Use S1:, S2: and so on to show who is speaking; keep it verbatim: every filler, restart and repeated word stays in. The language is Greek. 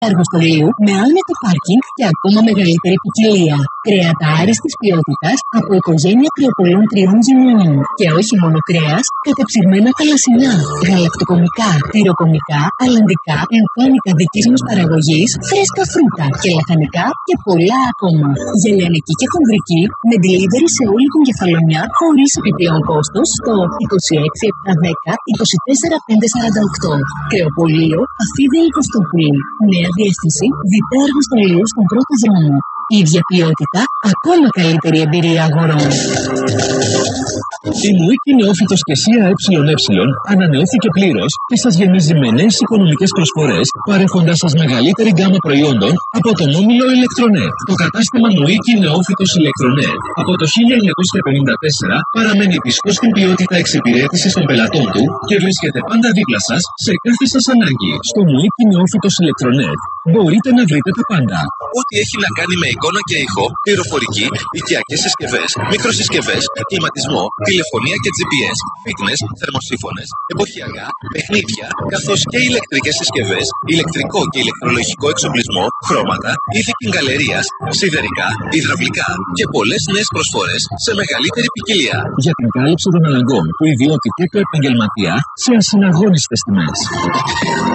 S1: Αργοστολίου με άνετο πάρκινγκ και ακόμα μεγαλύτερη ποικιλία. Κρέατα άριστης ποιότητας από οικογένεια κρεοπολών τριών γενιών. Και όχι μόνο κρέας, κατεψυγμένα θαλασσινά, γαλακτοκομικά, τυροκομικά, αλλαντικά, λουκάνικα δικής μας παραγωγής, φρέσκα φρούτα και λαχανικά και πολλά ακόμα. Γελιανική και χονδρική με delivery σε όλη την Κεφαλονιά χωρίς επιπλέον κόστος στο είκοσι έξι επτακόσια δέκα είκοσι τέσσερα πεντακόσια σαράντα οκτώ. Κρεοπολείο Αφίδη Κωστόπουλη. Νέα διεύθυνση Β' Αργοστολίου στον πρώτο δρόμο. Ίδια ποιότητα, ακόμα καλύτερη εμπειρία αγορών.
S2: Η Μουίκη Νεόφυτος και ΣΥΑ ΕΕ ανανεώθηκε πλήρως και σας γεμίζει με νέες οικονομικές προσφορές, παρέχοντας σας μεγαλύτερη γκάμα προϊόντων από τον όμιλο Ηλεκτρονέτ. Το κατάστημα Μουίκη Νεόφυτος Ηλεκτρονέτ από το χίλια εννιακόσια πενήντα τέσσερα παραμένει πιστός στην ποιότητα εξυπηρέτησης των πελατών του και βρίσκεται πάντα δίπλα σας σε κάθε σας ανάγκη. Στο Μουίκη Νεόφυτος Ηλεκτρονέτ μπορείτε να βρείτε τα πάντα.
S3: Ό,τι έχει να κάνει με εικόνα και ήχο, πληροφορική, οικιακές συσκευές, μικροσυσκευές, κλιματισμό, τηλεφωνία και τζι πι ες, fitness, θερμοσύφωνες, εποχιακά, παιχνίδια, καθώς και ηλεκτρικές συσκευές, ηλεκτρικό και ηλεκτρολογικό εξοπλισμό, χρώματα, είδη γκαλερίας, σιδερικά, υδραυλικά και πολλές νέες προσφορές σε μεγαλύτερη ποικιλία.
S2: Για την κάλυψη των αναγκών του ιδιώτη και του επαγγελματία σε ασυναγώνιστες τιμές.